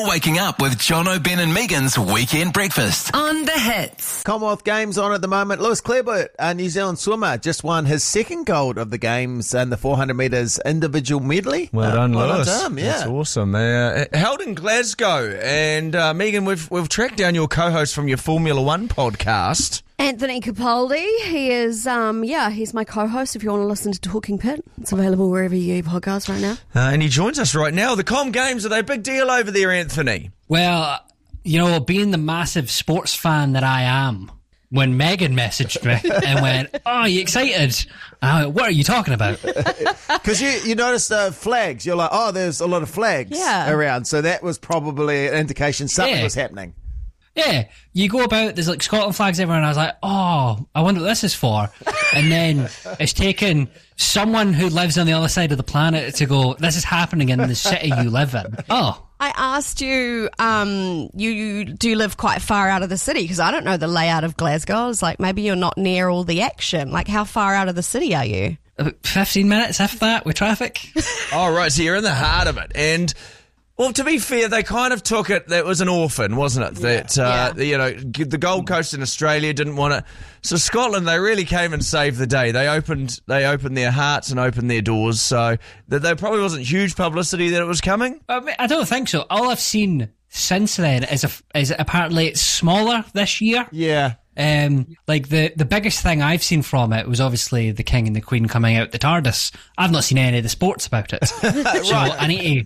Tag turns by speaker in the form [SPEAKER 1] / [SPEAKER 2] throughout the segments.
[SPEAKER 1] waking up with Jono, Ben and Megan's Weekend Breakfast.
[SPEAKER 2] On the hits.
[SPEAKER 3] Commonwealth Games on at the moment. Lewis Clareburt, a New Zealand swimmer, just won his second gold of the Games in the 400 metres individual medley.
[SPEAKER 4] Well done,
[SPEAKER 3] well
[SPEAKER 4] Lewis.
[SPEAKER 3] done to him, yeah.
[SPEAKER 4] That's awesome. Held in Glasgow. And Megan, we've tracked down your co-host from your Formula One podcast.
[SPEAKER 5] Anthony Capaldi. He is, he's my co-host if you want to listen to Talking Pit. It's available wherever you get podcasts right now.
[SPEAKER 4] And he joins us right now. The Com Games, are they a big deal over there, Anthony?
[SPEAKER 6] Well, being the massive sports fan that I am, when Megan messaged me and went, "Oh, are you excited?" What are you talking about?
[SPEAKER 3] Because you noticed flags. You're like, oh, there's a lot of flags around. So that was probably an indication something was happening.
[SPEAKER 6] Yeah, you go about, there's like Scotland flags everywhere, and I was like, oh, I wonder what this is for. And then it's taken someone who lives on the other side of the planet to go, this is happening in the city you live in. Oh.
[SPEAKER 5] I asked you, you do live quite far out of the city, because I don't know the layout of Glasgow. I was like, maybe you're not near all the action. Like, how far out of the city are you?
[SPEAKER 6] About 15 minutes, after that, with traffic.
[SPEAKER 4] Oh, right, so you're in the heart of it. And... well, to be fair, they kind of took it. That was an orphan, wasn't it? The Gold Coast in Australia didn't want it. So Scotland, they really came and saved the day. They opened their hearts and opened their doors. So there probably wasn't huge publicity that it was coming.
[SPEAKER 6] I don't think so. All I've seen since then is apparently it's smaller this year.
[SPEAKER 3] Yeah.
[SPEAKER 6] Like the biggest thing I've seen from it was obviously the King and the Queen coming out the TARDIS. I've not seen any of the sports about it. So I need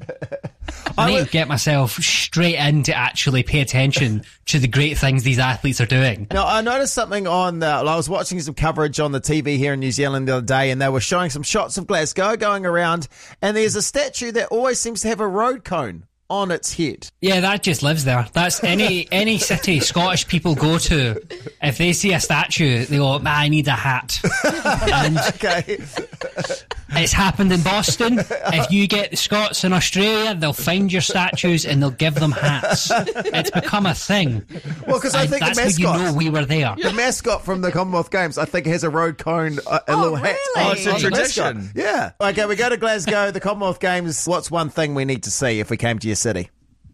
[SPEAKER 6] to get myself straight in to actually pay attention to the great things these athletes are doing.
[SPEAKER 3] Now, I noticed something I was watching some coverage on the TV here in New Zealand the other day, and they were showing some shots of Glasgow going around, and there's a statue that always seems to have a road cone on its head.
[SPEAKER 6] Yeah, that just lives there. That's any city Scottish people go to. If they see a statue, they go, I need a hat. And
[SPEAKER 3] okay.
[SPEAKER 6] It's happened in Boston. If you get the Scots in Australia, they'll find your statues and they'll give them hats. It's become a thing.
[SPEAKER 3] Well, because I think
[SPEAKER 6] that's
[SPEAKER 3] the mascot,
[SPEAKER 6] how you know we were there.
[SPEAKER 3] The mascot from the Commonwealth Games, I think, has a road cone, a little hat.
[SPEAKER 5] Really?
[SPEAKER 4] Oh, it's a tradition.
[SPEAKER 3] Yeah. Okay, we go to Glasgow, the Commonwealth Games. What's one thing we need to see if we came to your city?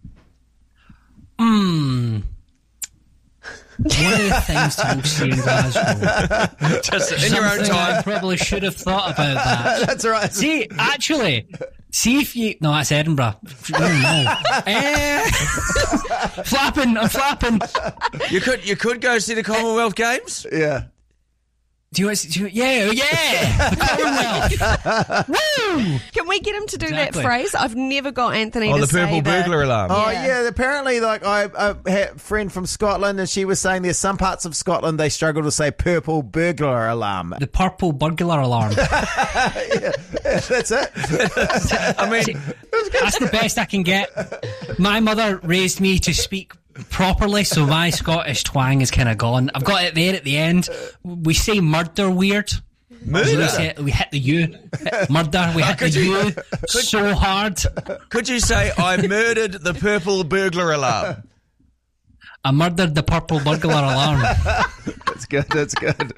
[SPEAKER 6] One of the things to go see in Glasgow.
[SPEAKER 4] Just in your own time.
[SPEAKER 6] I probably should have thought about that.
[SPEAKER 3] That's right.
[SPEAKER 6] See if you... No, that's Edinburgh. Oh, no. I'm flapping.
[SPEAKER 4] You could go see the Commonwealth Games?
[SPEAKER 3] Yeah.
[SPEAKER 6] Do you want to... Yeah. The Commonwealth. Woo!
[SPEAKER 5] Can we get him to do
[SPEAKER 6] Exactly.
[SPEAKER 5] that phrase? I've never got Anthony to
[SPEAKER 4] The
[SPEAKER 5] say
[SPEAKER 4] purple burglar alarm.
[SPEAKER 3] Oh, yeah. Apparently, like, I had a friend from Scotland, and she was saying there's some parts of Scotland they struggle to say purple burglar alarm.
[SPEAKER 6] The purple burglar alarm.
[SPEAKER 3] Yeah, that's it.
[SPEAKER 4] I mean,
[SPEAKER 6] That's the best I can get. My mother raised me to speak properly, so my Scottish twang is kind of gone. I've got it there at the end. We say murder weird.
[SPEAKER 4] murder.
[SPEAKER 6] We hit the U. Murder. We hit the U so hard.
[SPEAKER 4] Could you say, I murdered the purple burglar alarm?
[SPEAKER 6] I murdered the purple burglar alarm.
[SPEAKER 3] That's good. That's good.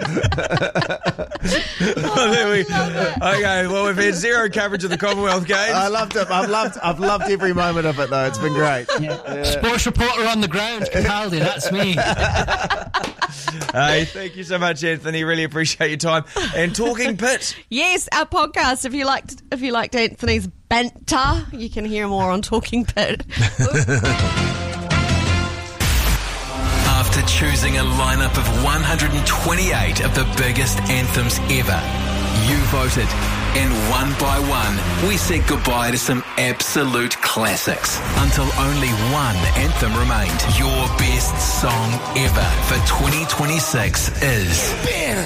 [SPEAKER 4] Okay, well, we've had zero coverage of the Commonwealth Games.
[SPEAKER 3] I loved it. I've loved every moment of it, though. It's been great.
[SPEAKER 6] Yeah. Sports reporter on the ground, Capaldi. That's me.
[SPEAKER 4] Hey, thank you so much, Anthony. Really appreciate your time. And Talking Pit.
[SPEAKER 5] Yes, our podcast. If you liked Anthony's banter, you can hear more on Talking Pit.
[SPEAKER 1] After choosing a lineup of 128 of the biggest anthems ever, you voted, and one by one, we said goodbye to some absolute classics until only one anthem remained. Your best song ever for 2026 is